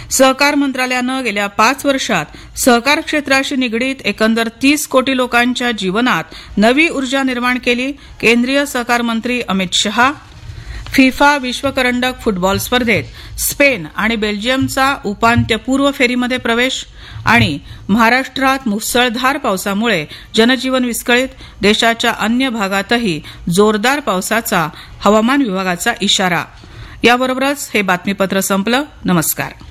सहकार मंत्रालयानं गेल्या 5 वर्षात सहकार क्षेत्राशी निगडीत एकंदर 30 कोटी लोकांच्या जीवनात नवी ऊर्जा निर्माण केली. केंद्रीय सहकार मंत्री अमित शहा. फिफा विश्वकरंडक फुटबॉल स्पर्धेत स्पेन आणि बेल्जियमचा उपांत्यपूर्व फेरीमध्ये प्रवेश. आणि महाराष्ट्रात मुसळधार पावसामुळे जनजीवन विस्कळीत. देशाच्या अन्य भागातही जोरदार पावसाचा हवामान विभागाचा इशारा. याबरोबरच हे बातमीपत्र संपलं. नमस्कार.